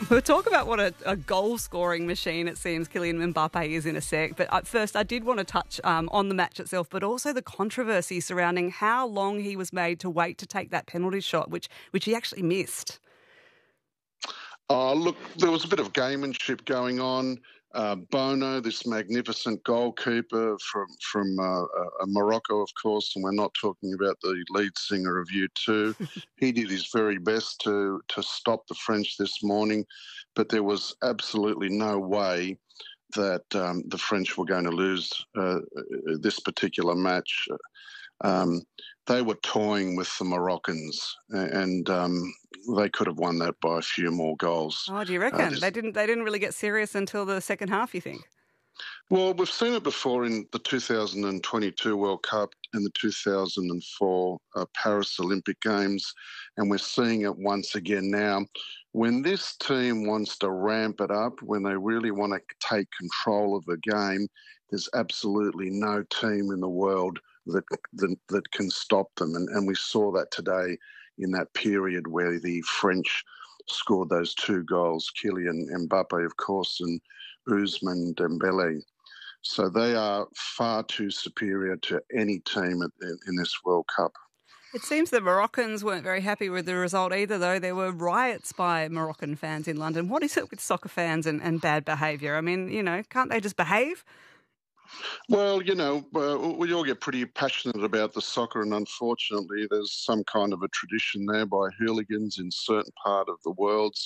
We'll talk about what a goal-scoring machine it seems Kylian Mbappe is in a sec. But first, I did want to touch on the match itself, but also the controversy surrounding how long he was made to wait to take that penalty shot, which he actually missed. Look, there was a bit of gamemanship going on. Bono, this magnificent goalkeeper from Morocco, of course, and we're not talking about the lead singer of U2. He did his very best to stop the French this morning, but there was absolutely no way that the French were going to lose this particular match. They were toying with the Moroccans, and they could have won that by a few more goals. Oh, do you reckon they didn't really get serious until the second half? You think? Well, we've seen it before in the 2022 World Cup and the 2004 Paris Olympic Games, and we're seeing it once again now. When this team wants to ramp it up, when they really want to take control of the game, there's absolutely no team in the world that can stop them. And we saw that today in that period where the French scored those two goals, Kylian Mbappe, of course, and Ousmane Dembele. So they are far too superior to any team in this World Cup. It seems the Moroccans weren't very happy with the result either, though. There were riots by Moroccan fans in London. What is it with soccer fans and bad behaviour? I mean, can't they just behave? Well, we all get pretty passionate about the soccer, and unfortunately there's some kind of a tradition there by hooligans in certain part of the world,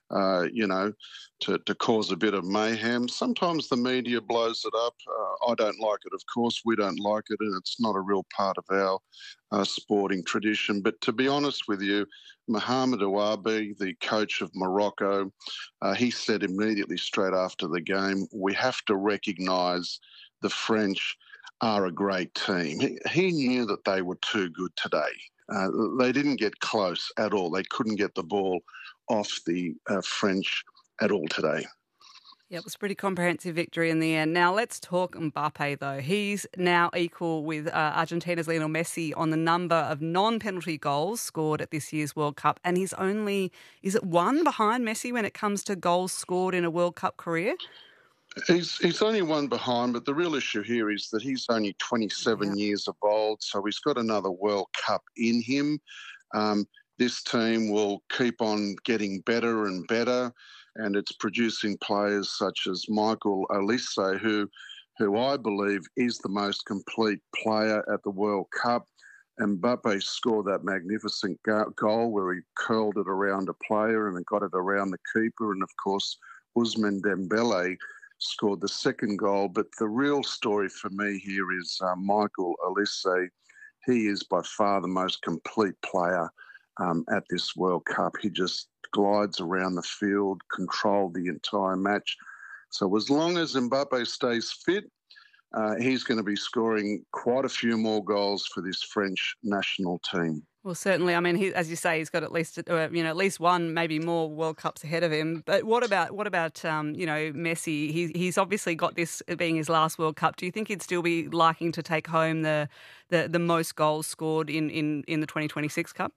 to cause a bit of mayhem. Sometimes the media blows it up. I don't like it, of course. We don't like it, and it's not a real part of our sporting tradition. But to be honest with you, Mohamed Ouabi, the coach of Morocco, he said immediately straight after the game, we have to recognise the French are a great team. He knew that they were too good today. They didn't get close at all. They couldn't get the ball off the French at all today. Yeah, it was a pretty comprehensive victory in the end. Now, let's talk Mbappe, though. He's now equal with Argentina's Lionel Messi on the number of non-penalty goals scored at this year's World Cup, and he's only, is it one behind Messi when it comes to goals scored in a World Cup career? He's only one behind, but the real issue here is that he's only 27 years of old, so he's got another World Cup in him. This team will keep on getting better and better, and it's producing players such as Michael Olise, who I believe is the most complete player at the World Cup. Mbappe scored that magnificent goal where he curled it around a player and it got it around the keeper, and of course Ousmane Dembele scored the second goal. But the real story for me here is Michael Olise. He is by far the most complete player at this World Cup. He just glides around the field, controlled the entire match. So as long as Mbappe stays fit, he's going to be scoring quite a few more goals for this French national team. Well, certainly. I mean, as you say, he's got at least one, maybe more World Cups ahead of him. But what about Messi? He's obviously got this being his last World Cup. Do you think he'd still be liking to take home the most goals scored in the 2026 Cup?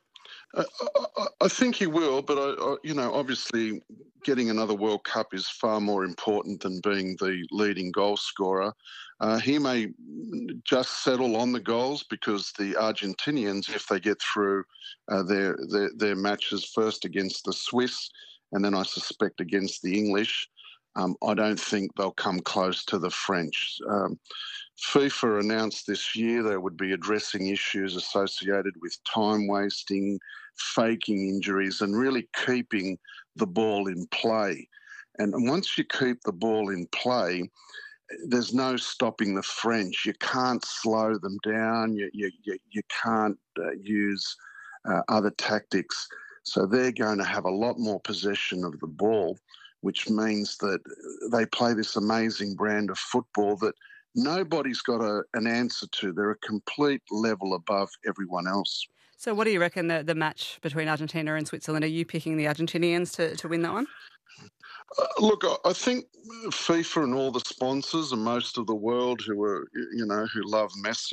I think he will, but obviously getting another World Cup is far more important than being the leading goal scorer. He may just settle on the goals because the Argentinians, if they get through their matches first against the Swiss and then I suspect against the English, I don't think they'll come close to the French. FIFA announced this year they would be addressing issues associated with time wasting, faking injuries, and really keeping the ball in play. And once you keep the ball in play, there's no stopping the French. You can't slow them down. You can't use other tactics. So they're going to have a lot more possession of the ball, which means that they play this amazing brand of football that nobody's got an answer to. They're a complete level above everyone else. So what do you reckon the match between Argentina and Switzerland? Are you picking the Argentinians to win that one? Look, I think FIFA and all the sponsors and most of the world who love Messi